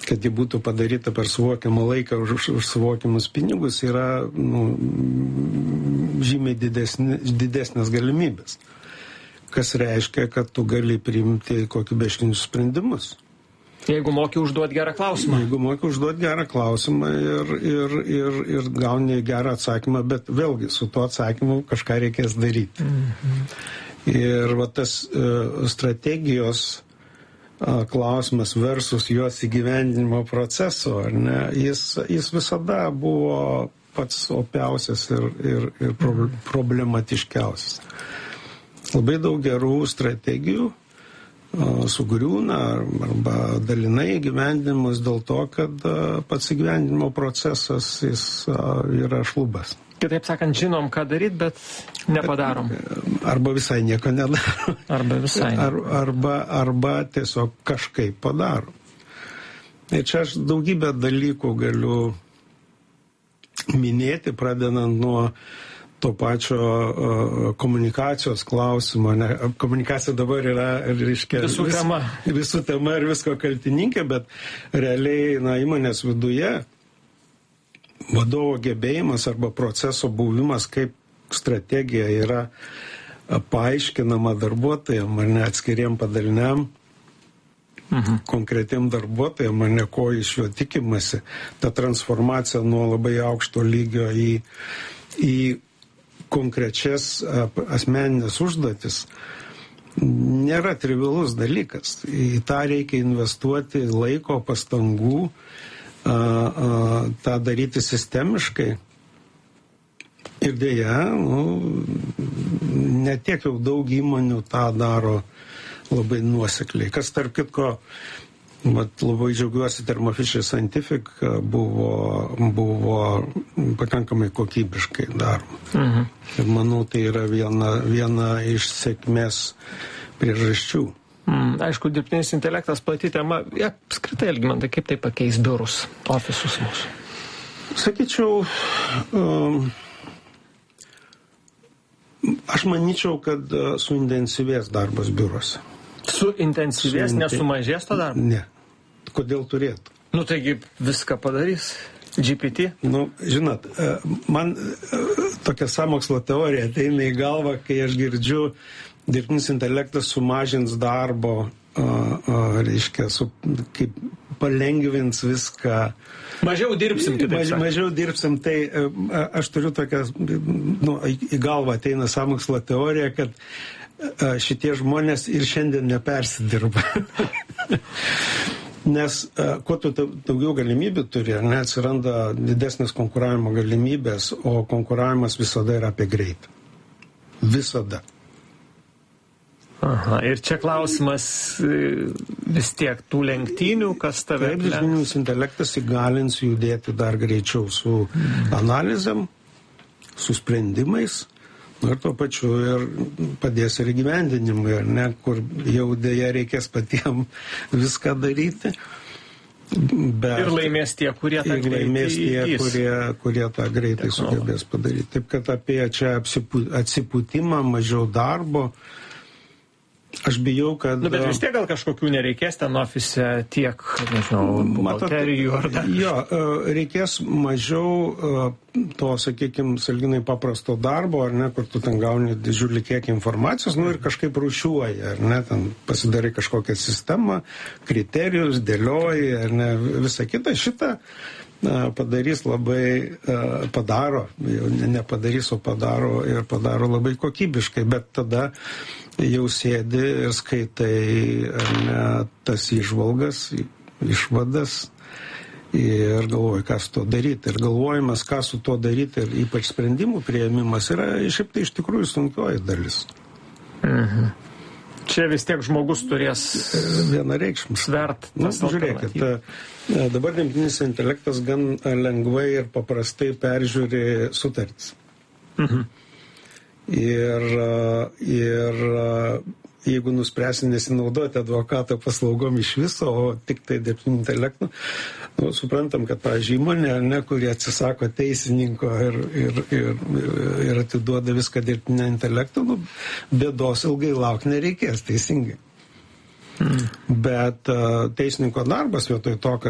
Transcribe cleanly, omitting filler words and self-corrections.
kad ji būtų padaryta per suvokiamą laiką už suvokiamus pinigus, yra žymiai didesnės galimybės. Kas reiškia, kad tu gali priimti kokybiškinius sprendimus. Jeigu moki užduoti gerą klausimą. Jeigu moki užduoti gerą klausimą ir gauni gerą atsakymą, bet vėlgi su tuo atsakymu kažką reikės daryti. Ir va tas strategijos klausimas versus jos įgyvendinimo proceso, ar ne, jis visada buvo pats opiausias ir problematiškiausias. Labai daug gerų strategijų sugriūna arba dalinai įgyvendinimas dėl to, kad pats įgyvendinimo procesas jis yra šlubas. Kitaip sakant, žinom, ką daryti, bet nepadarom. Arba visai nieko nedarom. Arba visai. Arba tiesiog kažkaip padarom. Ir čia aš daugybę dalykų galiu minėti, pradedant nuo to pačio komunikacijos klausimo. Komunikacija dabar yra, reiškia, visų tema ir visko kaltininkė, bet realiai įmonės viduje vadovo gebėjimas arba proceso buvimas kaip strategija yra paaiškinama darbuotojam ar ne atskiriem padaliniam, konkretiem darbuotojam, ar ne ko iš jo tikimasi. Ta transformacija nuo labai aukšto lygio į konkrečias asmeninės užduotis nėra trivialus dalykas. Į tą reikia investuoti laiko, pastangų, tą daryti sistemiškai. Ir dėja, ne tiek jau daug įmonių tą daro labai nuosekliai. Kas tarp kitko, labai džiaugiuosi, Thermo Fisher Scientific buvo pakankamai kokybiškai daroma. Ir manau, tai yra viena iš sėkmės priežasčių. Aišku, dirbtinis intelektas plati tema. Apskritai, Algimantai, kaip tai pakeis biurus, ofisus mūsų? Sakyčiau, aš manyčiau, kad suintensyvės darbas biuruose. Suintensyvės, nesumažės to darbo? Ne. Kodėl turėtų? Taigi viską padarys GPT? Žinot, man tokia sąmokslo teorija ateina į galvą, kai aš girdžiu, dirbtinis intelektas sumažins darbo, reiškia, kaip palengvins viską. Mažiau dirbsim, kitaip sakant. Mažiau dirbsim, tai aš turiu tokią, į galvą ateina sąmokslo teorija, kad šitie žmonės ir šiandien nepersidirba. Nes kuo tu daugiau galimybių turi, atsiranda didesnės konkuravimo galimybės, o konkuravimas visada yra apie greitį. Visada. Ir čia klausimas vis tiek tų lenktynių, kas tave... Taip, dirbtinis intelektas įgalins judėti dar greičiau su analizėm, su sprendimais, ir tuo pačiu ir padės ir įgyvendinimui, kur jau dėja reikės patiem viską daryti. Bet ir laimės tie, kurie tą kurie tą greitai sugebės padaryti. Taip, kad apie čia atsipūtimą, mažiau darbo, aš bijau, kad... Bet vis tiek gal kažkokių nereikės ten ofise tiek, nežinau, buhalterijų ar dar... Jo, reikės mažiau to, sakykime, sąlyginai paprasto darbo, ar ne, kur tu ten gauni didžiulį kiekį informacijos, ir kažkaip rūšiuoji, ar ne, ten pasidarai kažkokią sistemą, kriterijus, dėlioji, ar ne, visą kitą. Šitą padarys labai, padaro, jau nepadarys, o padaro ir padaro labai kokybiškai, bet tada jau sėdi ir skaitai tas įžvalgas, išvadas ir galvoji, ką su to daryti. Ir galvojimas, ką su to daryti ir ypač sprendimų priėmimas yra šiaip tai iš tikrųjų sunkioji dalis. Čia vis tiek žmogus turės vienareikšmis svert. Žiūrėkit, dabar dirbtinis intelektas gan lengvai ir paprastai peržiūri sutartis. Ir jeigu nuspręsi nesinaudoti advokato paslaugom iš viso, o tik tai dirbtiniu intelektu, suprantam, kad, pavyzdžiui, įmonė, kurie atsisako teisininko ir atiduoda viską dirbtinio intelektu, bėdos ilgai laukti nereikės, teisingai. Bet teisininko darbas vietoj to, kad